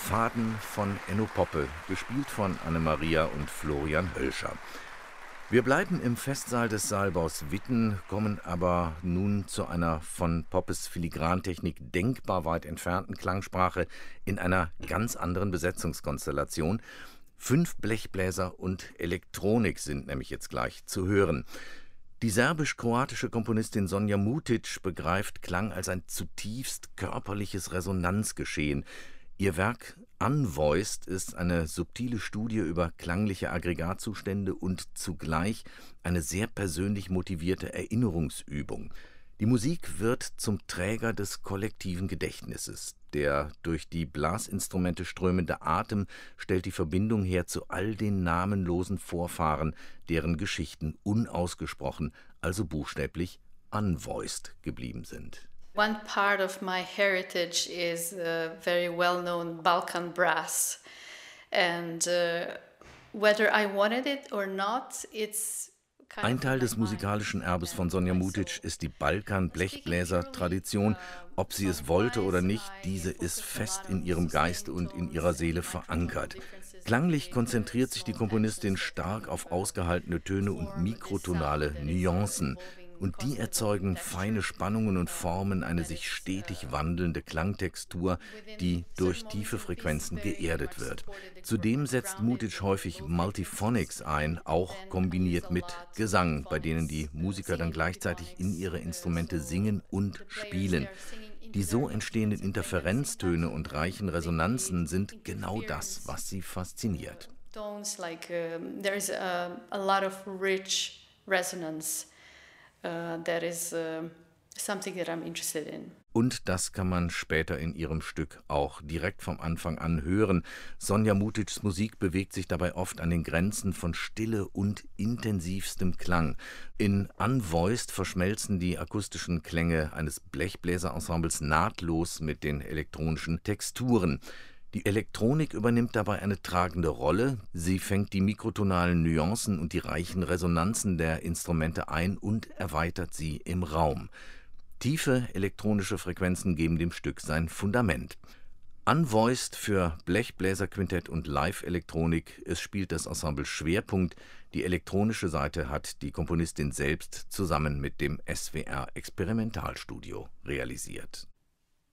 Faden von Enno Poppe, gespielt von Anne-Maria und Florian Hölscher. Wir bleiben im Festsaal des Saalbaus Witten, kommen aber nun zu einer von Poppes Filigrantechnik denkbar weit entfernten Klangsprache in einer ganz anderen Besetzungskonstellation. 5 Blechbläser und Elektronik sind nämlich jetzt gleich zu hören. Die serbisch-kroatische Komponistin Sonja Mutic begreift Klang als ein zutiefst körperliches Resonanzgeschehen. Ihr Werk Unvoiced ist eine subtile Studie über klangliche Aggregatzustände und zugleich eine sehr persönlich motivierte Erinnerungsübung. Die Musik wird zum Träger des kollektiven Gedächtnisses. Der durch die Blasinstrumente strömende Atem stellt die Verbindung her zu all den namenlosen Vorfahren, deren Geschichten unausgesprochen, also buchstäblich unvoiced geblieben sind. One part of my heritage is very well-known Balkan brass, and whether I wanted it or not, it's Ein Teil des musikalischen Erbes von Sonja Mutic ist die Balkan-Blechbläser-Tradition. Ob sie es wollte oder nicht, diese ist fest in ihrem Geiste und in ihrer Seele verankert. Klanglich konzentriert sich die Komponistin stark auf ausgehaltene Töne und mikrotonale Nuancen. Und die erzeugen feine Spannungen und formen eine sich stetig wandelnde Klangtextur, die durch tiefe Frequenzen geerdet wird. Zudem setzt Mutic häufig Multiphonics ein, auch kombiniert mit Gesang, bei denen die Musiker dann gleichzeitig in ihre Instrumente singen und spielen. Die so entstehenden Interferenztöne und reichen Resonanzen sind genau das, was sie fasziniert. There is a lot of rich resonance. That is something that I'm interested in. Und das kann man später in ihrem Stück auch direkt vom Anfang an hören. Sonja Mutics Musik bewegt sich dabei oft an den Grenzen von Stille und intensivstem Klang. In Unvoiced verschmelzen die akustischen Klänge eines Blechbläserensembles nahtlos mit den elektronischen Texturen. Die Elektronik übernimmt dabei eine tragende Rolle. Sie fängt die mikrotonalen Nuancen und die reichen Resonanzen der Instrumente ein und erweitert sie im Raum. Tiefe elektronische Frequenzen geben dem Stück sein Fundament. Unvoiced für Blechbläserquintett und Live-Elektronik. Es spielt das Ensemble Schwerpunkt. Die elektronische Seite hat die Komponistin selbst zusammen mit dem SWR Experimentalstudio realisiert.